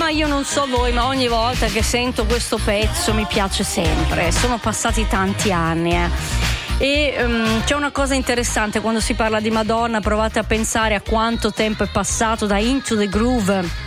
io non so voi, ma ogni volta che sento questo pezzo mi piace sempre. Sono passati tanti anni, E c'è una cosa interessante quando si parla di Madonna. Provate a pensare a quanto tempo è passato da Into the Groove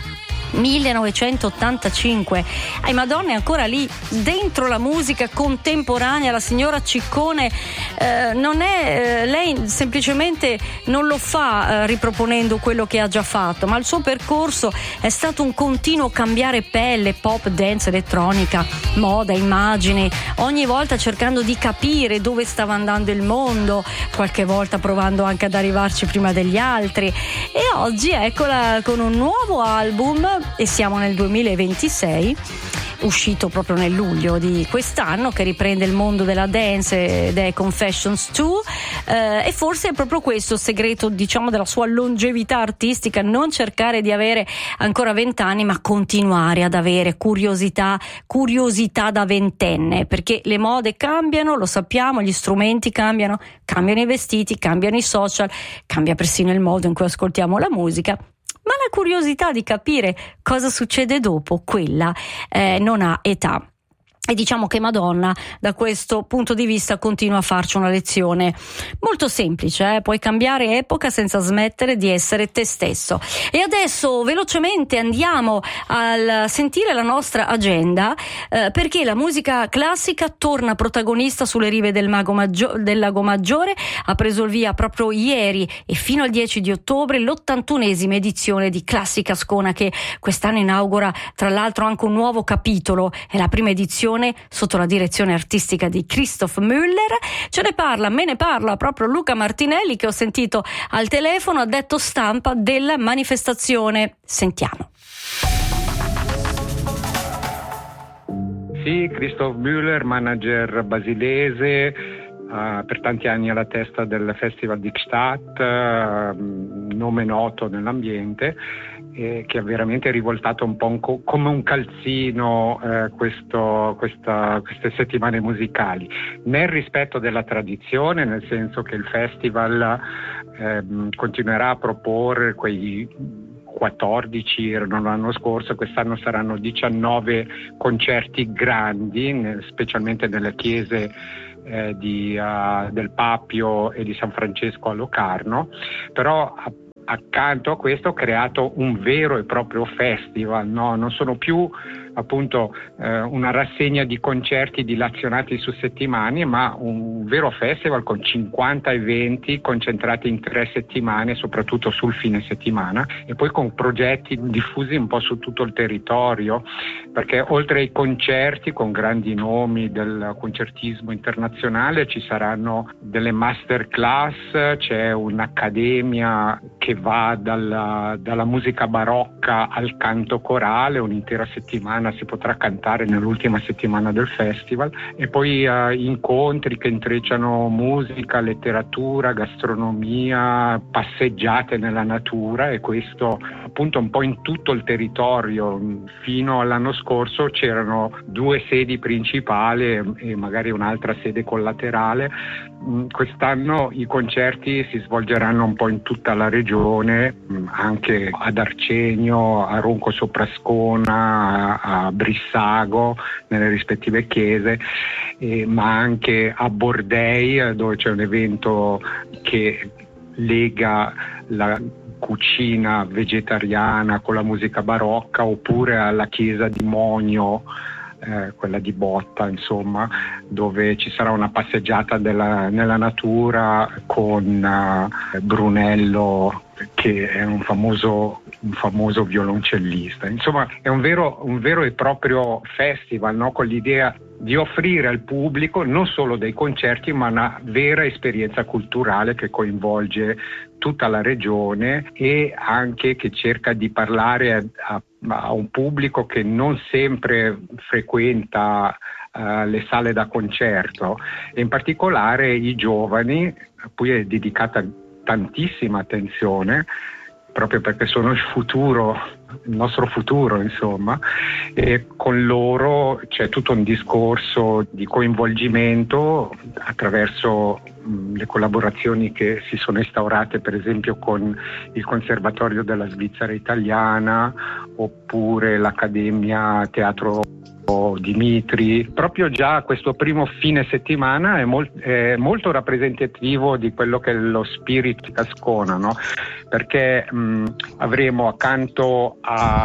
1985. Madonna è ancora lì dentro la musica contemporanea. La signora Ciccone non è lei semplicemente non lo fa riproponendo quello che ha già fatto, ma il suo percorso è stato un continuo cambiare pelle, pop, dance, elettronica, moda, immagini, ogni volta cercando di capire dove stava andando il mondo, qualche volta provando anche ad arrivarci prima degli altri, e oggi eccola con un nuovo album. E siamo nel 2026, uscito proprio nel luglio di quest'anno, che riprende il mondo della dance ed è Confessions 2, e forse è proprio questo il segreto, diciamo, della sua longevità artistica: non cercare di avere ancora 20 anni, ma continuare ad avere curiosità da ventenne, perché le mode cambiano, lo sappiamo, gli strumenti cambiano i vestiti, cambiano i social, cambia persino il modo in cui ascoltiamo la musica. Ma la curiosità di capire cosa succede dopo, quella non ha età. E diciamo che Madonna da questo punto di vista continua a farci una lezione molto semplice, puoi cambiare epoca senza smettere di essere te stesso. E adesso velocemente andiamo a sentire la nostra agenda, perché la musica classica torna protagonista sulle rive del Lago Maggiore. Ha preso il via proprio ieri e fino al 10 di ottobre l'81esima edizione di Classica Ascona, che quest'anno inaugura tra l'altro anche un nuovo capitolo. È la prima edizione sotto la direzione artistica di Christoph Müller. Me ne parla proprio Luca Martinelli, che ho sentito al telefono, addetto stampa della manifestazione. Sentiamo. Sì, Christoph Müller, manager basilese, per tanti anni alla testa del Festival di Gstaad, nome noto nell'ambiente, che ha veramente rivoltato un po' come un calzino queste settimane musicali, nel rispetto della tradizione, nel senso che il festival continuerà a proporre quei 14 erano l'anno scorso, quest'anno saranno 19 concerti grandi, specialmente nelle chiese del Papio e di San Francesco a Locarno. Però accanto a questo ho creato un vero e proprio festival, no? Non sono più appunto una rassegna di concerti dilazionati su settimane, ma un vero festival con 50 eventi concentrati in 3 settimane, soprattutto sul fine settimana, e poi con progetti diffusi un po' su tutto il territorio, perché oltre ai concerti con grandi nomi del concertismo internazionale ci saranno delle masterclass, c'è un'accademia che va dalla musica barocca al canto corale, un'intera settimana si potrà cantare nell'ultima settimana del festival, e poi incontri che intrecciano musica, letteratura, gastronomia, passeggiate nella natura, e questo appunto un po' in tutto il territorio. Fino all'anno scorso c'erano 2 sedi principali e magari un'altra sede collaterale. Quest'anno i concerti si svolgeranno un po' in tutta la regione, anche ad Arcenio, a Ronco Soprascona, a Brissago, nelle rispettive chiese, ma anche a Bordei, dove c'è un evento che lega la cucina vegetariana con la musica barocca, oppure alla chiesa di Monio, quella di Botta, insomma, dove ci sarà una passeggiata nella natura con Brunello, che è un famoso violoncellista. Insomma, è un vero e proprio festival, no? Con l'idea di offrire al pubblico non solo dei concerti, ma una vera esperienza culturale che coinvolge tutta la regione, e anche che cerca di parlare a un pubblico che non sempre frequenta le sale da concerto, e in particolare i giovani, a cui è dedicata tantissima attenzione, proprio perché sono il futuro il nostro futuro, insomma, e con loro c'è tutto un discorso di coinvolgimento attraverso le collaborazioni che si sono instaurate, per esempio con il Conservatorio della Svizzera Italiana oppure l'Accademia Teatro Dimitri. Proprio già questo primo fine settimana è molto rappresentativo di quello che è lo spirito di Ascona, no? Perché avremo accanto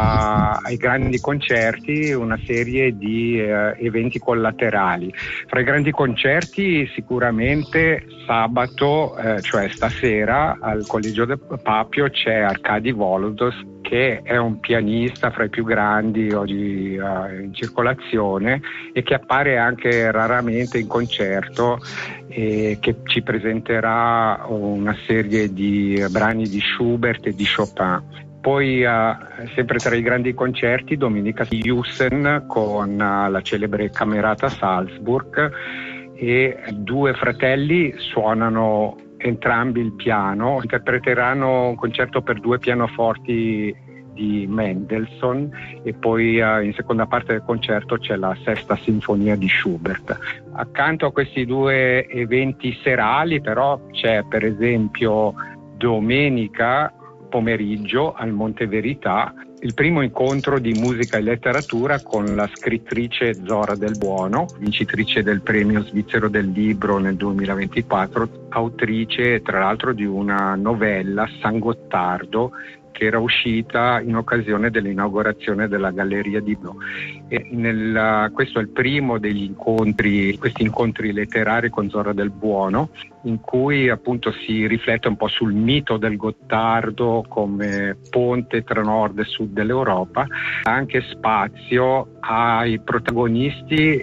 ai grandi concerti una serie di eventi collaterali. Fra i grandi concerti sicuramente sabato, cioè stasera, al Collegio del Papio c'è Arkady Volodos, che è un pianista fra i più grandi oggi in circolazione e che appare anche raramente in concerto e che ci presenterà una serie di brani di Schubert e di Chopin. Poi sempre tra i grandi concerti domenica Jussen con la celebre Camerata Salzburg, e due fratelli suonano entrambi il piano, interpreteranno un concerto per due pianoforti di Mendelssohn e poi in seconda parte del concerto c'è la Sesta Sinfonia di Schubert. Accanto a questi due eventi serali però c'è per esempio domenica pomeriggio al Monte Verità il primo incontro di musica e letteratura con la scrittrice Zora Del Buono, vincitrice del premio svizzero del libro nel 2024, autrice tra l'altro di una novella, San Gottardo, che era uscita in occasione dell'inaugurazione della Galleria di Blo. Questo è il primo degli incontri, questi incontri letterari con Zora Del Buono, in cui appunto si riflette un po' sul mito del Gottardo come ponte tra nord e sud dell'Europa, anche spazio ai protagonisti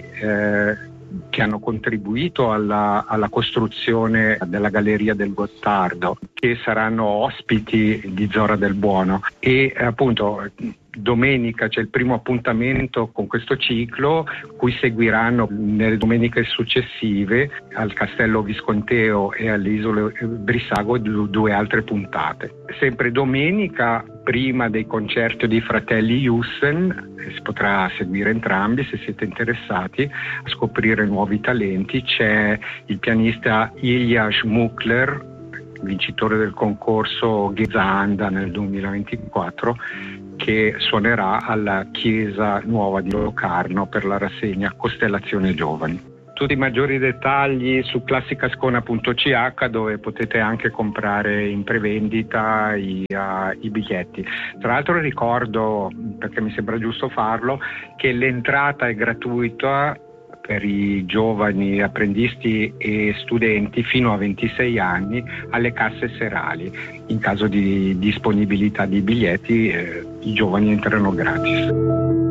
che hanno contribuito alla costruzione della Galleria del Gottardo, che saranno ospiti di Zora Del Buono. E appunto domenica c'è il primo appuntamento con questo ciclo, cui seguiranno nelle domeniche successive al Castello Visconteo e alle Isole Brissago due altre puntate. Sempre domenica, prima dei concerti dei fratelli Jussen, si potrà seguire entrambi se siete interessati a scoprire nuovi talenti, c'è il pianista Ilya Schmuckler, vincitore del concorso Ghezanda nel 2024, che suonerà alla Chiesa Nuova di Locarno per la rassegna Costellazione Giovani. Tutti i maggiori dettagli su classicascona.ch, dove potete anche comprare in prevendita i biglietti. Tra l'altro ricordo, perché mi sembra giusto farlo, che l'entrata è gratuita per i giovani apprendisti e studenti fino a 26 anni alle casse serali. In caso di disponibilità di biglietti, i giovani entrano gratis.